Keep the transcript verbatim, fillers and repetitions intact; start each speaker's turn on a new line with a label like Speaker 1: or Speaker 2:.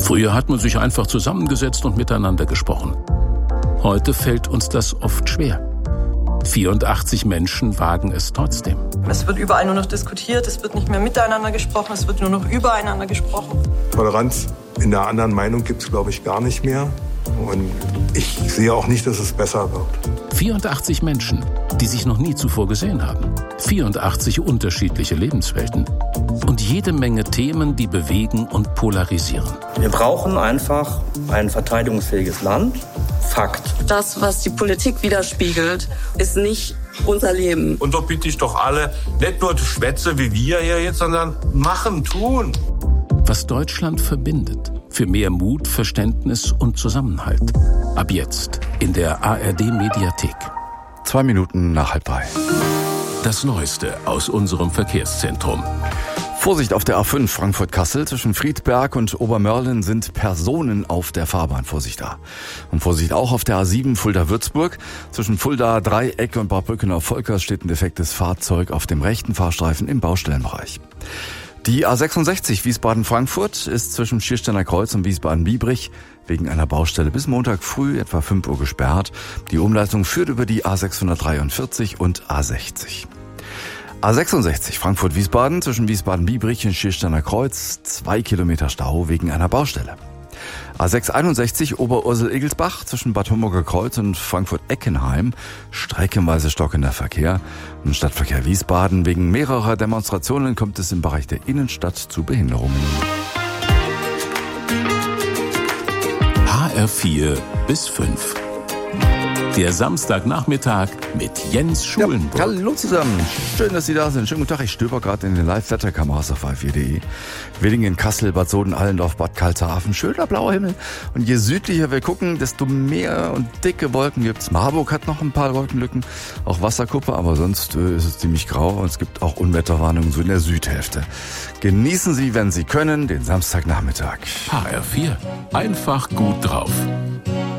Speaker 1: Früher hat man sich einfach zusammengesetzt und miteinander gesprochen. Heute fällt uns das oft schwer. vierundachtzig Menschen wagen es trotzdem.
Speaker 2: Es wird überall nur noch diskutiert, es wird nicht mehr miteinander gesprochen, es wird nur noch übereinander gesprochen.
Speaker 3: Toleranz in der anderen Meinung gibt es, glaube ich, gar nicht mehr. Und ich sehe auch nicht, dass es besser wird.
Speaker 1: vierundachtzig Menschen, die sich noch nie zuvor gesehen haben. vierundachtzig unterschiedliche Lebenswelten. Und jede Menge Themen, die bewegen und polarisieren.
Speaker 4: Wir brauchen einfach ein verteidigungsfähiges Land. Fakt.
Speaker 5: Das, was die Politik widerspiegelt, ist nicht unser Leben.
Speaker 6: Und doch bitte ich doch alle, nicht nur Schwätze wie wir hier jetzt, sondern machen, tun.
Speaker 1: Was Deutschland verbindet. Für mehr Mut, Verständnis und Zusammenhalt. Ab jetzt in der A R D-Mediathek.
Speaker 7: Zwei Minuten nach halb drei.
Speaker 1: Das Neueste aus unserem Verkehrszentrum.
Speaker 7: Vorsicht auf der A fünf Frankfurt-Kassel. Zwischen Friedberg und Obermörlen sind Personen auf der Fahrbahn. Vorsicht da. Und Vorsicht auch auf der A sieben Fulda-Würzburg. Zwischen Fulda, Dreieck und Brückenau-Volkers steht ein defektes Fahrzeug auf dem rechten Fahrstreifen im Baustellenbereich. Die A sechsundsechzig Wiesbaden-Frankfurt ist zwischen Schiersteiner Kreuz und Wiesbaden-Biebrich wegen einer Baustelle bis Montag früh etwa fünf Uhr gesperrt. Die Umleitung führt über die A sechshundertdreiundvierzig und A sechzig. A sechsundsechzig Frankfurt-Wiesbaden zwischen Wiesbaden-Biebrich und Schiersteiner Kreuz, zwei Kilometer Stau wegen einer Baustelle. A sechshunderteinundsechzig Oberursel-Egelsbach zwischen Bad Homburger Kreuz und Frankfurt-Eckenheim, streckenweise stockender Verkehr. Im Stadtverkehr Wiesbaden wegen mehrerer Demonstrationen kommt es im Bereich der Innenstadt zu Behinderungen.
Speaker 1: H R vier bis fünf. Der Samstagnachmittag mit Jens Schulenburg.
Speaker 7: Ja, hallo zusammen, schön, dass Sie da sind. Schönen guten Tag, ich stöber gerade in den Live-Wetterkameras auf A vier punkt de. Willingen, Kassel, Bad Soden, Allendorf, Bad Karlshafen, schöner blauer Himmel. Und je südlicher wir gucken, desto mehr und dicke Wolken gibt's. Marburg hat noch ein paar Wolkenlücken, auch Wasserkuppe, aber sonst äh, ist es ziemlich grau und es gibt auch Unwetterwarnungen so in der Südhälfte. Genießen Sie, wenn Sie können, den Samstagnachmittag.
Speaker 1: H R vier. Einfach gut drauf.